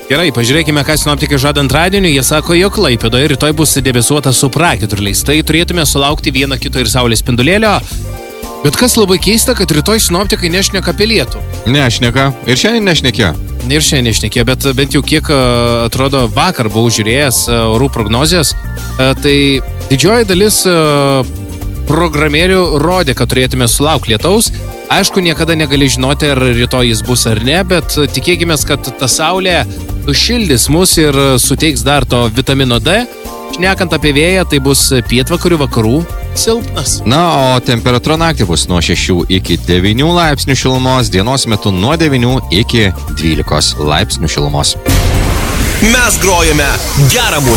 Gerai, pažiūrėkime, ką sinoptikai žada antradienį. Jie sako, jog Klaipėdoje rytoj bus debesuota su pragiedruliais. Tai turėtume sulaukti vieno kito ir saulės spindulėlio. Bet kas labai keista, kad rytoj sinoptikai nešneka apie lietų. Nešneka. Ir šiandien nešnekė. Ir šiandien nešnekė, bet bent jau kiek atrodo vakar buvau žiūrėjęs orų prognozijas, tai didžioji dalis programėlių rodė, kad turėtume sulaukti lietaus. Aišku, niekada negali žinoti, ar rytoj jis bus ar ne, bet tikėkime, kad ta saulė sušildys mus ir suteiks dar to vitamino D. Šnekant apie vėją, tai bus pietvakarių vakarų silpnas. Na, o temperatūra naktį bus nuo 6 iki 9 laipsnių šilumos, dienos metu nuo 9 iki 12 laipsnių šilumos. Mes grojame gerą muziką.